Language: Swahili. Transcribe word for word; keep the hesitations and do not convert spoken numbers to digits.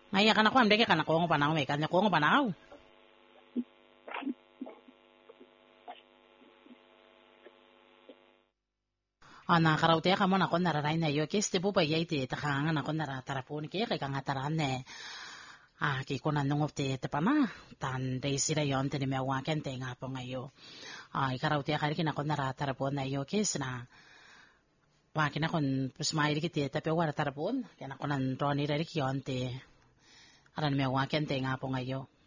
Ngaya ka na ko, amde ka na ko ng panaw, may kanya ko ng panaw. Ana karaute ka mo na ko nararay na yo kis tibo pa yai ti takangan ako naratarapon ki kay kang ataran ne. Ah ki ko na nungop ti te pa na tan day sila yon ti me waken te nga po ngayo. Ah karaute ka rin ako naratarapon na yo kis na wakin ako pusmaili kiti tapi wala tarapon kaya ako nan roni rin yon ti aran me waken te nga po ngayo.